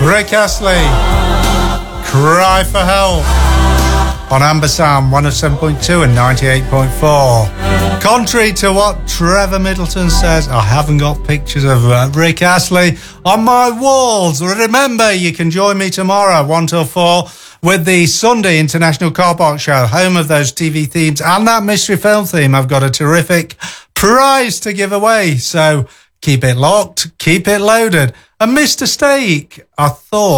Rick Astley, Cry for Help on Amber Sound 107.2 and 98.4. Contrary to what Trevor Middleton says, I haven't got pictures of Rick Astley on my walls. Remember, you can join me tomorrow 1 till 4 with the Sunday International Car Park Show, home of those TV themes and that mystery film theme. I've got a terrific prize to give away, so keep it locked, keep it loaded. And Mr. Steak, I thought